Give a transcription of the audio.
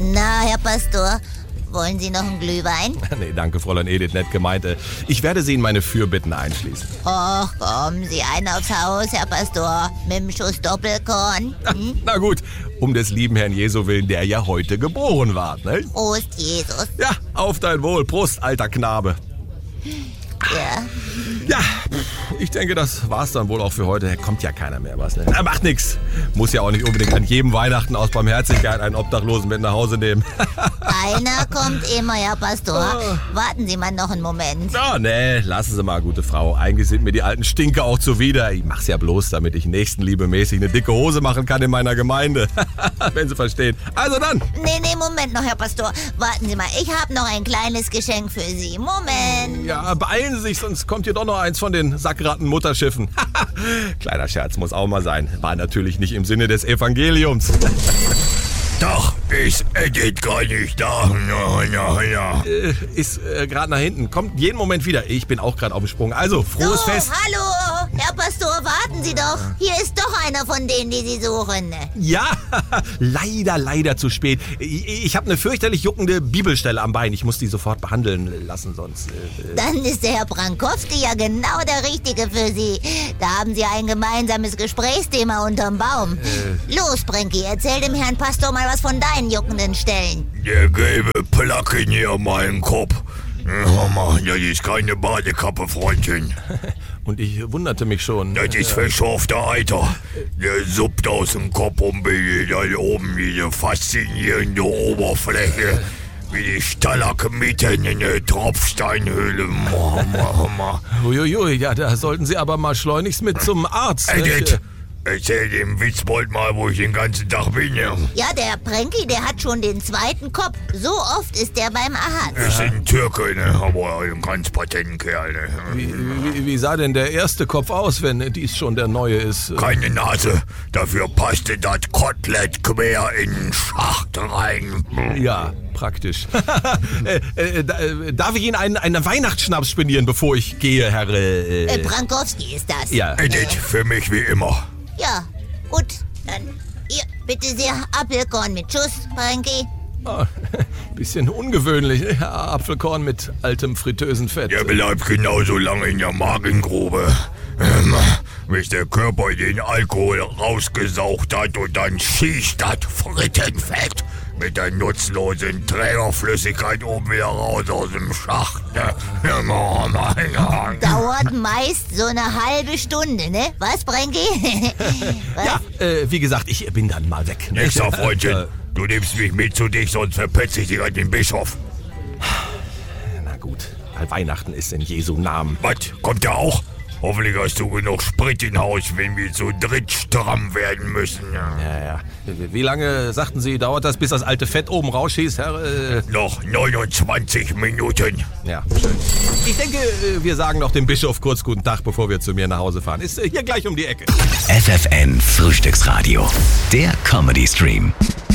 Na, Herr Pastor, wollen Sie noch einen Glühwein? Nee, danke, Fräulein Edith, nett gemeint. Ich werde Sie in meine Fürbitten einschließen. Och, kommen Sie ein aufs Haus, Herr Pastor, mit dem Schuss Doppelkorn. Na gut, um des lieben Herrn Jesu willen, der ja heute geboren war, ne? Prost, Jesus. Ja, auf dein Wohl. Prost, alter Knabe. Ja. Ja, ich denke, das war's dann wohl auch für heute. Kommt ja keiner mehr, was, ne? Na, macht nix. Muss ja auch nicht unbedingt an jedem Weihnachten aus Barmherzigkeit einen Obdachlosen mit nach Hause nehmen. Einer kommt immer, Herr Pastor. Warten Sie mal noch einen Moment. Oh, nee, lassen Sie mal, gute Frau. Eigentlich sind mir die alten Stinker auch zuwider. Ich mach's ja bloß, damit ich nächstenliebemäßig eine dicke Hose machen kann in meiner Gemeinde. Wenn Sie verstehen. Also dann. Nee, Moment noch, Herr Pastor. Warten Sie mal, ich habe noch ein kleines Geschenk für Sie. Moment. Ja, beeilen Sie sich, sonst kommt hier doch noch eins von den Sackratten-Mutterschiffen. Kleiner Scherz muss auch mal sein. War natürlich nicht im Sinne des Evangeliums. Doch, ist Edith gar nicht da. Ja. Ist gerade nach hinten. Kommt jeden Moment wieder. Ich bin auch gerade auf dem Sprung. Also, frohes Fest. Hallo, Herr Pastor, warten Sie doch. Hier ist doch einer von denen, die Sie suchen. Ja, leider zu spät. Ich habe eine fürchterlich juckende Bibelstelle am Bein. Ich muss die sofort behandeln lassen, sonst... Dann ist der Herr Brankowski ja genau der Richtige für Sie. Da haben Sie ein gemeinsames Gesprächsthema unterm Baum. Los, Brenki, erzähl dem Herrn Pastor mal was von deinen juckenden Stellen. Der gelbe Placken hier an meinem Kopf. Hör mal, das ist keine Badekappe, Freundchen. Und ich wunderte mich schon. Das ist verschorfter Eiter. Der suppt aus dem Kopf und bildet da oben diese faszinierende Oberfläche. Wie die Stalagmiten in der Tropfsteinhöhle. Uiuiui, ja, da sollten Sie aber mal schleunigst mit zum Arzt. Edith, erzähl dem Witzbold mal, wo ich den ganzen Tag bin. Ja, der Brenki, der hat schon den zweiten Kopf. So oft ist der beim Arzt. Ist ein Türke, ne? Aber ein ganz patenten Kerl, ne? Wie sah denn der erste Kopf aus, wenn dies schon der neue ist? Keine Nase. Dafür passte das Kotelett quer in den Schacht rein. Ja, praktisch. Darf ich Ihnen einen Weihnachtsschnaps spendieren, bevor ich gehe, Herr... Brankowski ist das. Ja. Edith, für mich wie immer. Ja, gut. Dann hier, bitte sehr, Apfelkorn mit Schuss, Brenki. Oh, bisschen ungewöhnlich, ne? Apfelkorn mit altem fritösen-Fett. Der bleibt genauso lange in der Magengrube, bis der Körper den Alkohol rausgesaugt hat und dann schießt das Frittenfett mit der nutzlosen Trägerflüssigkeit oben wieder raus aus dem Schacht. Ne? Dauert meist so eine halbe Stunde, ne? Was, Brenki? Was? Ja, wie gesagt, ich bin dann mal weg. Ne? Nächster Freundchen, du nimmst mich mit zu dich, sonst verpetze ich dich an den Bischof. Na gut, weil Weihnachten ist in Jesu Namen. Was, kommt er auch? Hoffentlich hast du genug Sprit in Haus, wenn wir zu dritt stramm werden müssen. Ja. Wie lange, sagten Sie, dauert das, bis das alte Fett oben rausschießt, Herr? Noch 29 Minuten. Ja, schön. Ich denke, wir sagen noch dem Bischof kurz guten Tag, bevor wir zu mir nach Hause fahren. Ist hier gleich um die Ecke. FFN Frühstücksradio, der Comedy-Stream.